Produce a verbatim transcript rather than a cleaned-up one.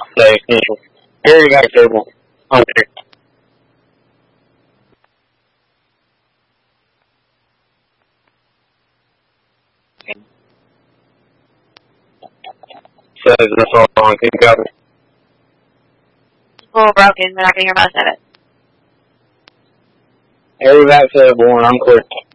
Say, carry back table. Okay. Says that's all on King Copy. A little broken, but I can hear most of it. Carry back table, and I'm clear.